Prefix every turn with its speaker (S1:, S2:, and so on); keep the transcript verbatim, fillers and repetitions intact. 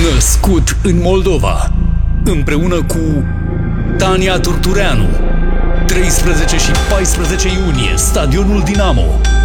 S1: Născut în Moldova, împreună cu Tania Turtureanu, treisprezece și paisprezece iunie, Stadionul Dinamo.